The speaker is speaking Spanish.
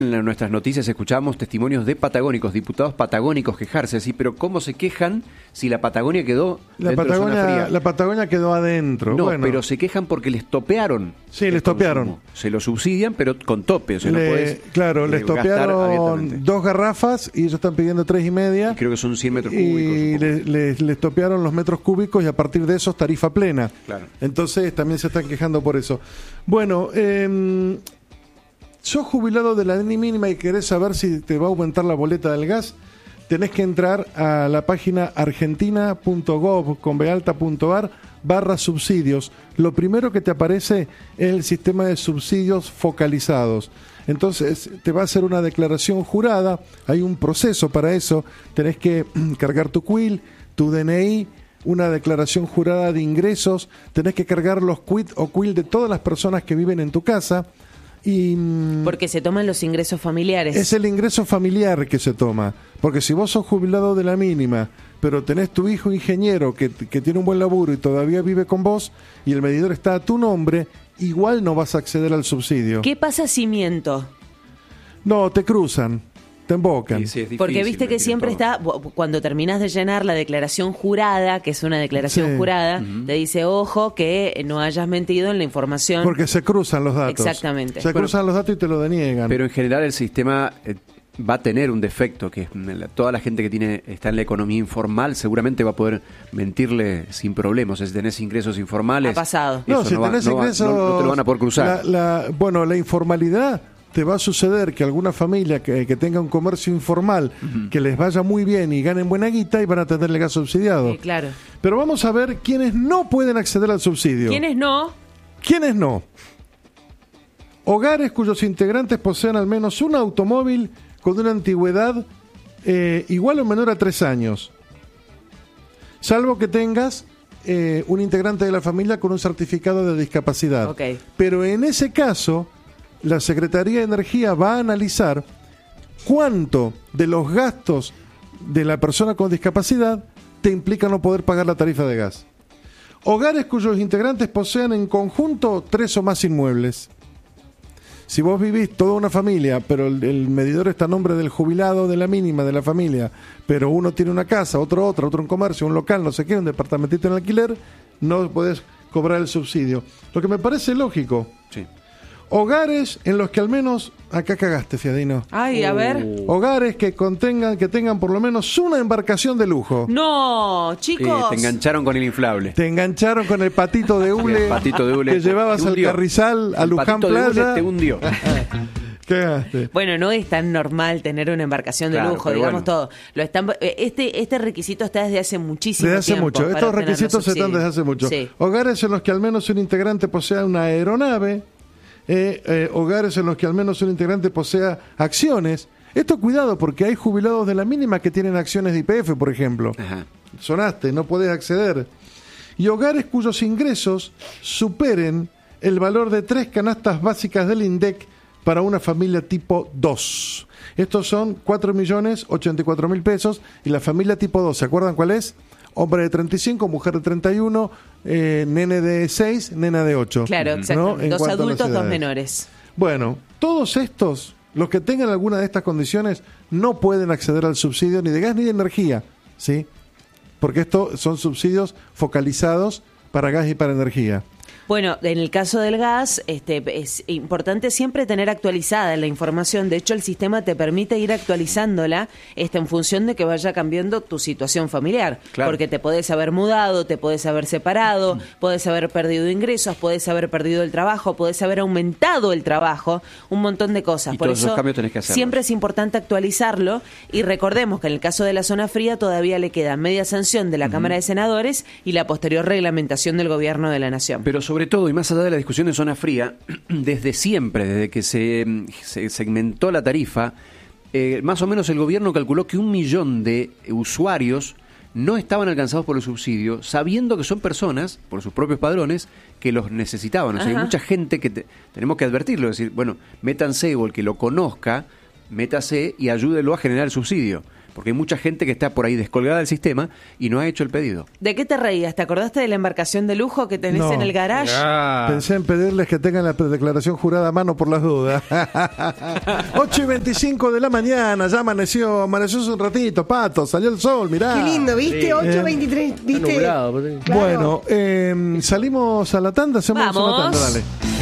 En nuestras noticias escuchamos testimonios de patagónicos, diputados patagónicos quejarse, sí, pero ¿cómo se quejan si la Patagonia quedó dentro de zona fría? La Patagonia quedó adentro. No, bueno, pero se quejan porque les topearon. Sí, les topearon. Consumo. Se lo subsidian, pero con tope. O sea, no podés, claro, les topearon 2 garrafas y ellos están pidiendo 3,5. Y creo que son 100 metros cúbicos. Y les topearon los metros cúbicos y a partir de eso tarifa plena. Claro. Entonces también se están quejando por eso. Bueno, sos jubilado de la mínima y querés saber si te va a aumentar la boleta del gas, tenés que entrar a la página argentina.gov.ar/subsidios. Lo primero que te aparece es el sistema de subsidios focalizados. Entonces te va a hacer una declaración jurada, hay un proceso para eso, tenés que cargar tu CUIL, tu DNI, una declaración jurada de ingresos, tenés que cargar los quit o CUIL de todas las personas que viven en tu casa. Porque se toman los ingresos familiares. Es el ingreso familiar que se toma. Porque si vos sos jubilado de la mínima, pero tenés tu hijo ingeniero que tiene un buen laburo y todavía vive con vos, y el medidor está a tu nombre, igual no vas a acceder al subsidio. ¿Qué pasa si miento? No, te cruzan, te embocan. Sí, es difícil, Porque viste que siempre está, cuando terminas de llenar la declaración jurada, que es una declaración jurada, te dice, ojo, que no hayas mentido en la información. Porque se cruzan los datos. Exactamente. Se cruzan los datos y te lo deniegan. Pero en general el sistema va a tener un defecto, que es toda la gente que está en la economía informal seguramente va a poder mentirle sin problemas. Si tenés ingresos informales... Ha pasado. No, si tenés ingresos... No te lo van a poder cruzar. La informalidad... Te va a suceder que alguna familia que tenga un comercio informal, que les vaya muy bien y ganen buena guita y van a tenerle gas subsidiado. Claro. Pero vamos a ver quiénes no pueden acceder al subsidio. ¿Quiénes no? ¿Quiénes no? Hogares cuyos integrantes posean al menos un automóvil con una antigüedad igual o menor a 3 años. Salvo que tengas un integrante de la familia con un certificado de discapacidad. Okay. Pero en ese caso... la Secretaría de Energía va a analizar cuánto de los gastos de la persona con discapacidad te implica no poder pagar la tarifa de gas. Hogares cuyos integrantes posean en conjunto 3 o más inmuebles. Si vos vivís toda una familia, pero el medidor está a nombre del jubilado de la mínima de la familia, pero uno tiene una casa, otro un comercio, un local, no sé qué, un departamentito en alquiler, no podés cobrar el subsidio. Lo que me parece lógico. Sí. Hogares en los que al menos... Acá cagaste, Fiadino. Ay, a ver. Hogares que tengan por lo menos una embarcación de lujo. No, chicos. Te engancharon con el inflable. Te engancharon con el patito de hule, que llevabas al Carrizal, a Luján Playa. Te hundió. Cagaste. Bueno, no es tan normal tener una embarcación de lujo, digamos todo. Este requisito está desde hace muchísimo tiempo. Desde hace mucho. Estos requisitos están desde hace mucho. Sí. Hogares en los que al menos un integrante posea una aeronave. Hogares en los que al menos un integrante posea acciones. Esto cuidado, porque hay jubilados de la mínima que tienen acciones de YPF, por ejemplo. Ajá. Sonaste, no podés acceder. Y hogares cuyos ingresos superen el valor de 3 canastas básicas del INDEC para una familia tipo 2. Estos son 4.084.000 pesos. Y la familia tipo 2, ¿se acuerdan cuál es? Hombre de 35, mujer de 31, nene de 6, nena de 8. Claro, exacto. ¿No? 2 adultos, 2 menores. Bueno, todos estos, los que tengan alguna de estas condiciones, no pueden acceder al subsidio ni de gas ni de energía, ¿sí? Porque estos son subsidios focalizados para gas y para energía. Bueno, en el caso del gas, es importante siempre tener actualizada la información. De hecho, el sistema te permite ir actualizándola en función de que vaya cambiando tu situación familiar. Claro. Porque te podés haber mudado, te podés haber separado, podés haber perdido ingresos, podés haber perdido el trabajo, podés haber aumentado el trabajo, un montón de cosas. Y Por todos eso esos cambios tenés que hacerlos. siempre es importante actualizarlo y recordemos que en el caso de la zona fría todavía le queda media sanción de la Cámara de Senadores y la posterior reglamentación del Gobierno de la Nación. Pero sobre todo, y más allá de la discusión de zona fría, desde siempre, desde que se segmentó la tarifa, más o menos el gobierno calculó que 1 millón de usuarios no estaban alcanzados por el subsidio, sabiendo que son personas, por sus propios padrones, que los necesitaban. O sea, hay mucha gente que tenemos que advertirlo, decir, bueno, métanse, o el que lo conozca, métase y ayúdelo a generar el subsidio. porque hay mucha gente que está por ahí descolgada del sistema y no ha hecho el pedido. ¿De qué te reías? ¿Te acordaste de la embarcación de lujo que tenés No. en el garage? Pensé en pedirles que tengan la declaración jurada a mano por las dudas. 8:25 de la mañana, ya amaneció hace un ratito, Pato, salió el sol, mirá. Qué lindo, ¿viste? Sí. 8:23, ¿viste? Está nublado, pues, sí. Claro. Bueno, salimos a la tanda, hacemos Vamos. una tanda, dale.